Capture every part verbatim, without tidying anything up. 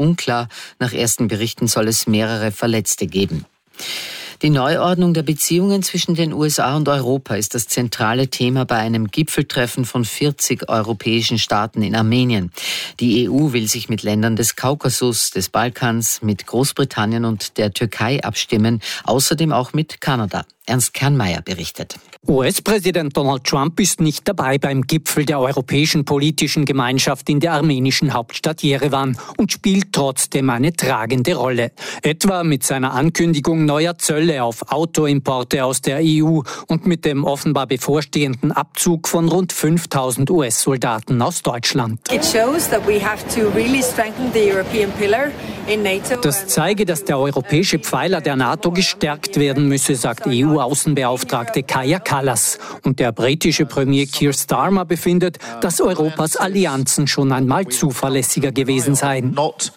unklar. Nach ersten Berichten soll es mehrere Verletzte geben. Die Neuordnung der Beziehungen zwischen den U S A und Europa ist das zentrale Thema bei einem Gipfeltreffen von vierzig europäischen Staaten in Armenien. Die E U will sich mit Ländern des Kaukasus, des Balkans, mit Großbritannien und der Türkei abstimmen, außerdem auch mit Kanada. Ernst Kernmeier berichtet. U S-Präsident Donald Trump ist nicht dabei beim Gipfel der Europäischen Politischen Gemeinschaft in der armenischen Hauptstadt Jerewan und spielt trotzdem eine tragende Rolle. Etwa mit seiner Ankündigung neuer Zölle auf Autoimporte aus der E U und mit dem offenbar bevorstehenden Abzug von rund fünftausend U S-Soldaten aus Deutschland. Das zeige, dass der europäische Pfeiler der NATO gestärkt werden müsse, sagt E U-Außenbeauftragte Kaja Kallas. Und der britische Premier Keir Starmer befindet, dass Europas Allianzen schon einmal zuverlässiger gewesen seien.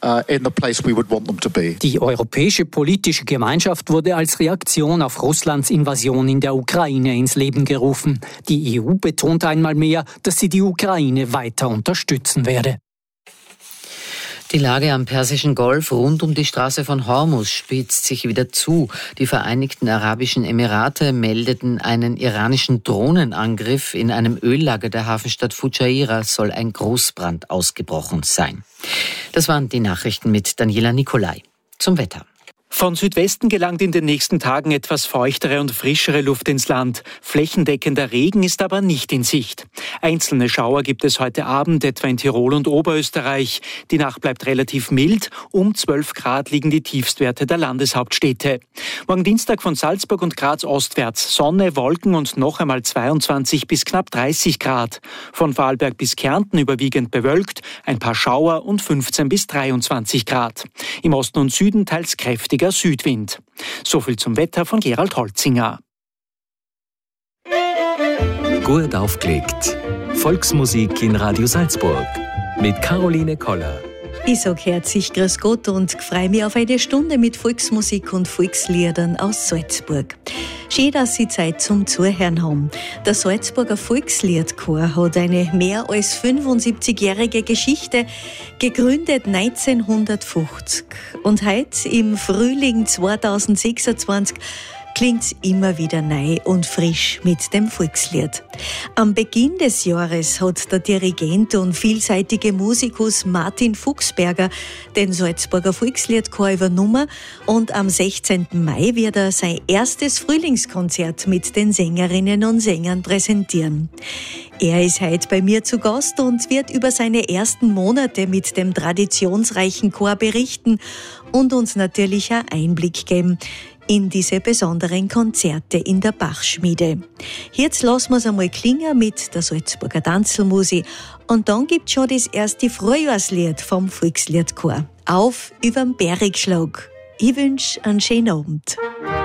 Die Europäische Politische Gemeinschaft wurde als Reaktion auf Russlands Invasion in der Ukraine ins Leben gerufen. Die E U betont einmal mehr, dass sie die Ukraine weiter unterstützen werde. Die Lage am Persischen Golf rund um die Straße von Hormuz spitzt sich wieder zu. Die Vereinigten Arabischen Emirate meldeten einen iranischen Drohnenangriff. In einem Öllager der Hafenstadt Fujairah soll ein Großbrand ausgebrochen sein. Das waren die Nachrichten mit Daniela Nicolai. Zum Wetter. Von Südwesten gelangt in den nächsten Tagen etwas feuchtere und frischere Luft ins Land. Flächendeckender Regen ist aber nicht in Sicht. Einzelne Schauer gibt es heute Abend etwa in Tirol und Oberösterreich. Die Nacht bleibt relativ mild. Um zwölf Grad liegen die Tiefstwerte der Landeshauptstädte. Morgen Dienstag von Salzburg und Graz ostwärts Sonne, Wolken und noch einmal zweiundzwanzig bis knapp dreißig Grad. Von Vorarlberg bis Kärnten überwiegend bewölkt, ein paar Schauer und fünfzehn bis dreiundzwanzig Grad. Im Osten und Süden teils kräftiger Südwind. So viel zum Wetter von Gerald Holzinger. Gut aufgelegt. Volksmusik in Radio Salzburg mit Caroline Koller. Ich sage herzlich Grüß Gott und freue mich auf eine Stunde mit Volksmusik und Volksliedern aus Salzburg. Schön, dass Sie Zeit zum Zuhören haben. Der Salzburger Volksliedchor hat eine mehr als fünfundsiebzigjährige Geschichte, gegründet neunzehnhundertfünfzig. Und heute im Frühling zweitausendsechsundzwanzig klingt's immer wieder neu und frisch mit dem Volkslied. Am Beginn des Jahres hat der Dirigent und vielseitige Musikus Martin Fuchsberger den Salzburger Volksliedchor übernommen und am sechzehnten Mai wird er sein erstes Frühlingskonzert mit den Sängerinnen und Sängern präsentieren. Er ist heute bei mir zu Gast und wird über seine ersten Monate mit dem traditionsreichen Chor berichten und uns natürlich einen Einblick geben in diese besonderen Konzerte in der Bachschmiede. Jetzt lassen wir es einmal klingen mit der Salzburger Tanzelmusik und dann gibt's schon das erste Frühjahrslied vom Volksliedchor. Auf überm Bergschlag. Ich wünsch einen schönen Abend.